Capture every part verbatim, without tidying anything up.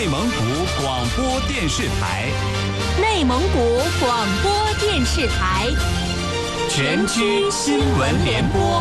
内蒙古广播电视台， 内蒙古广播电视台， 全区新闻联播。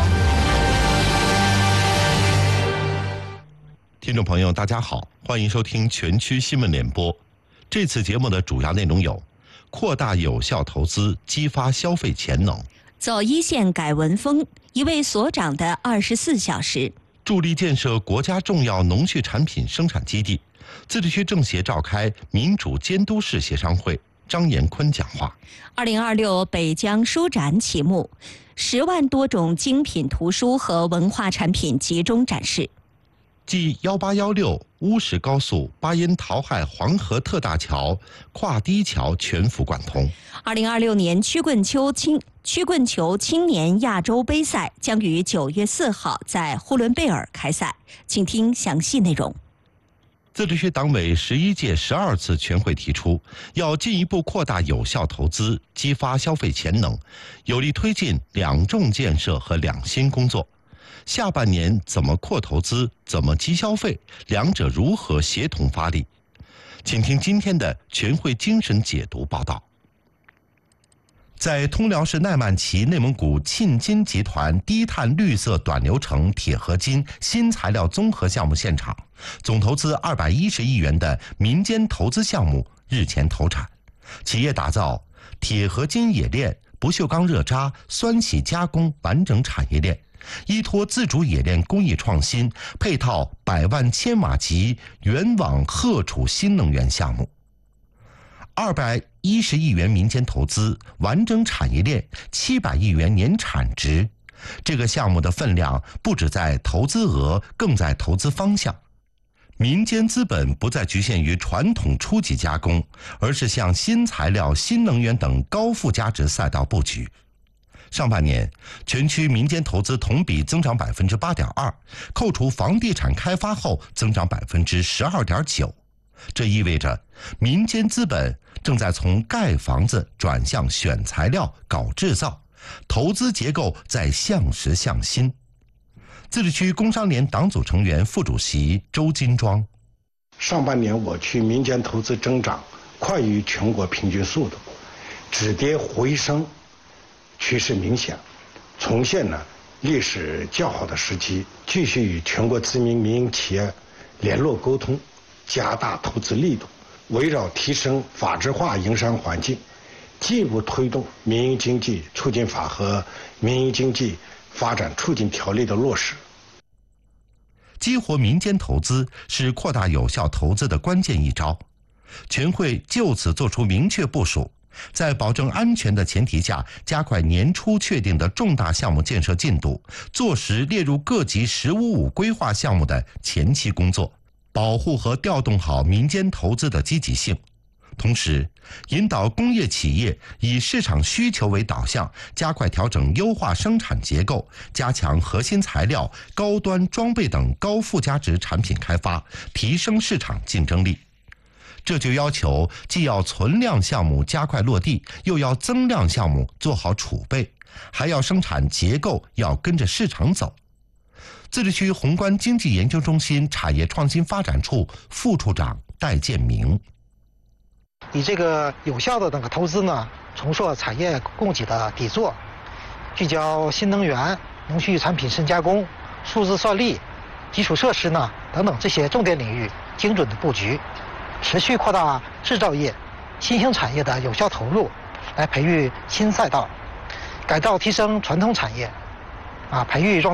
听众朋友，大家好，欢迎收听全区新闻联播。这次节目的主要内容有：扩大有效投资，激发消费潜能； 走一线改文风，一位所长的二十四小时； 助力建设国家重要农畜产品生产基地。自治区政协召开民主监督式协商会，张延坤讲话。 二零二六北疆书展启幕，十万多种精品图书和文化产品集中展示。 继幺八幺六乌石高速巴音桃海黄河特大桥跨堤桥全幅贯通。 二零二六年曲棍球青曲棍球青年亚洲杯赛将于九月四号在呼伦贝尔开赛，请听详细内容。 自治区党委十一届十二次全会提出，要进一步扩大有效投资，激发消费潜能，有力推进两重建设和两新工作。下半年怎么扩投资，怎么激消费，两者如何协同发力？请听今天的全会精神解读报道。在通辽市奈曼旗内蒙古沁金集团低碳绿色短流程铁合金新材料综合项目现场，总投资二百一十亿元的民间投资项目日前投产，企业打造铁合金冶炼、不锈钢热轧、酸洗加工完整产业链，依托自主冶炼工艺创新，配套百万千瓦级原网荷储新能源项目。二百一十亿元民间投资，完整产业链，七百亿元年产值。这个项目的分量不只在投资额，更在投资方向。民间资本不再局限于传统初级加工，而是向新材料、新能源等高附加值赛道布局。上半年，全区民间投资同比增长百分之八点二，扣除房地产开发后增长百分之十二点九。这意味着民间资本正在从盖房子转向选材料、搞制造，投资结构在向实向新。自治区工商联党组成员、副主席周金庄： 上半年我区民间投资增长快于全国平均速度，止跌回升趋势明显，重现了历史较好的时期，继续与全国知名民营企业联络沟通，加大投资力度，围绕提升法治化营商环境，进一步推动民营经济促进法和民营经济发展促进条例的落实。 激活民间投资是扩大有效投资的关键一招。全会就此作出明确部署，在保证安全的前提下，加快年初确定的重大项目建设进度，坐实列入各级“十五五”规划项目的前期工作，保护和调动好民间投资的积极性。同时，引导工业企业以市场需求为导向，加快调整优化生产结构，加强核心材料、高端装备等高附加值产品开发，提升市场竞争力。这就要求既要存量项目加快落地，又要增量项目做好储备，还要生产结构要跟着市场走。自治区宏观经济研究中心产业创新发展处副处长戴建明： 以这个有效的那个投资呢，重塑产业供给的底座，聚焦新能源、农畜产品深加工、数字算力、基础设施呢等等这些重点领域精准的布局，持续扩大制造业、新兴产业的有效投入，来培育新赛道，改造提升传统产业，啊，培育壮。